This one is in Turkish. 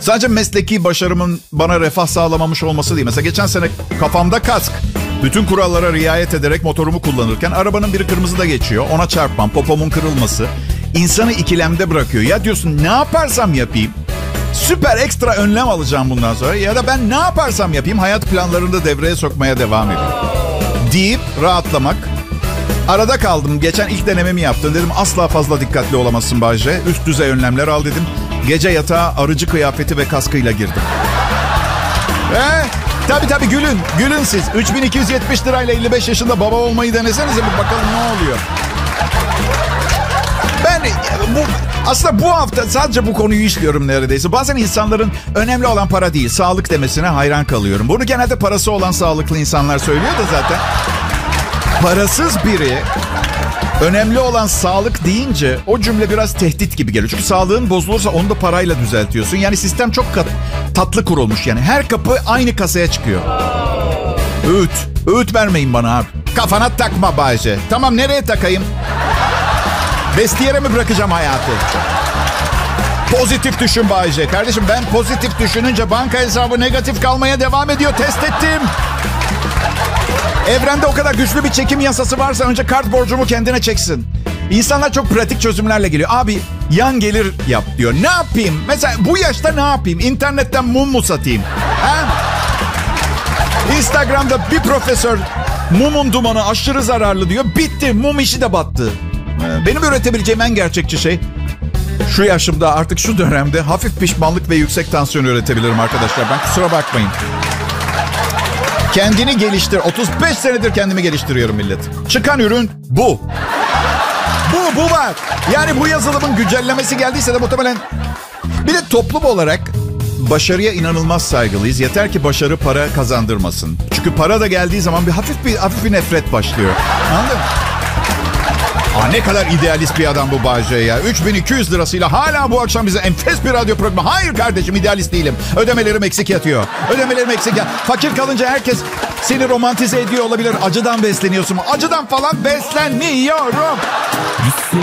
Sadece mesleki başarımın bana refah sağlamamış olması değil. Mesela geçen sene kafamda kask. Bütün kurallara riayet ederek motorumu kullanırken arabanın biri kırmızıda geçiyor. Ona çarpmam, popomun kırılması insanı ikilemde bırakıyor. Ya diyorsun ne yaparsam yapayım süper ekstra önlem alacağım bundan sonra. Ya da ben ne yaparsam yapayım hayat planlarını da devreye sokmaya devam ediyorum. Deyip rahatlamak. Arada kaldım. Geçen ilk denememi yaptım. Dedim asla fazla dikkatli olamazsın Bayce. Üst düzey önlemler al dedim. Gece yatağa arıcı kıyafeti ve kaskıyla girdim. Tabii gülün. Gülün siz. 3270 lirayla 55 yaşında baba olmayı denesenize bir bakalım ne oluyor. Aslında bu hafta sadece bu konuyu işliyorum neredeyse. Bazen insanların önemli olan para değil, sağlık demesine hayran kalıyorum. Bunu genelde parası olan sağlıklı insanlar söylüyor da zaten. Parasız biri önemli olan sağlık deyince o cümle biraz tehdit gibi geliyor. Çünkü sağlığın bozulursa onu da parayla düzeltiyorsun. Yani sistem çok tatlı kurulmuş yani. Her kapı aynı kasaya çıkıyor. Öğüt vermeyin bana abi. Kafana takma Bayce. Tamam nereye takayım? Vestiyere mi bırakacağım hayatı? Pozitif düşün Bayce. Kardeşim ben pozitif düşününce banka hesabı negatif kalmaya devam ediyor. Test ettim. Evrende o kadar güçlü bir çekim yasası varsa önce kart borcumu kendine çeksin. İnsanlar çok pratik çözümlerle geliyor. Abi yan gelir yap diyor. Ne yapayım? Mesela bu yaşta ne yapayım? İnternetten mum mu satayım? Ha? Instagram'da bir profesör mumun dumanı aşırı zararlı diyor. Bitti. Mum işi de battı. Benim üretebileceğim en gerçekçi şey şu yaşımda artık şu dönemde hafif pişmanlık ve yüksek tansiyon üretebilirim arkadaşlar. Ben kusura bakmayın. Kendini geliştir. 35 senedir kendimi geliştiriyorum millet. Çıkan ürün bu. Bu var. Yani bu yazılımın güncellemesi geldiyse de muhtemelen... Bir de toplum olarak başarıya inanılmaz saygılıyız. Yeter ki başarı para kazandırmasın. Çünkü para da geldiği zaman hafif bir nefret başlıyor. Anladın mı? Ne kadar idealist bir adam bu Bayce ya. 3200 lirasıyla hala bu akşam bize enfes bir radyo programı. Hayır kardeşim idealist değilim. Ödemelerim eksik yatıyor. Fakir kalınca herkes seni romantize ediyor olabilir. Acıdan besleniyorsun. Acıdan falan beslenmiyorum.